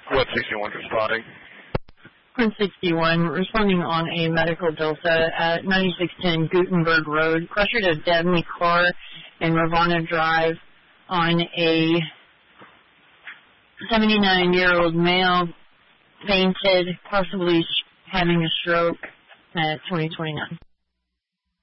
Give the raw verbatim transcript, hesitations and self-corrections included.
What sixty-one responding? one sixty-one, responding on a medical Delta at ninety-six ten Gutenberg Road. Crusher to Debney car and Ravana Drive on a seventy-nine-year-old male, fainted, possibly having a stroke at twenty twenty-nine.